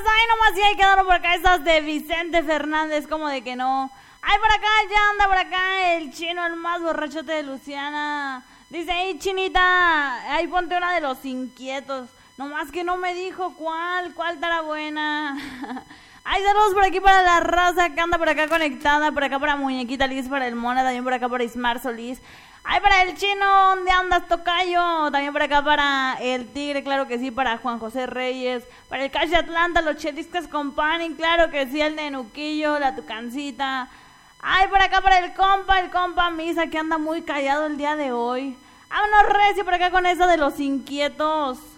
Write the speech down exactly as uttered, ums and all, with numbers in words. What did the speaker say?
ay, nomás sí hay que darlo por acá. Esas de Vicente Fernández, como de que no. Ay, por acá, ya anda por acá el chino, el más borrachote de Luciana. Dice, ay, chinita, ahí ponte una de los inquietos. Nomás que no me dijo cuál, cuál estará buena. Ay, saludos por aquí para la raza que anda por acá conectada. Por acá para Muñequita Liz, para el Mona, también por acá para Ismar Solís. Ay, para el chino, ¿dónde andas, tocayo? También por acá para el tigre, claro que sí, para Juan José Reyes. Para el Cash de Atlanta, los chelistas Company, claro que sí, el de Nuquillo, la Tucancita. Ay, por acá para el compa, el compa Misa, que anda muy callado el día de hoy. Vámonos recio por acá con eso de los inquietos.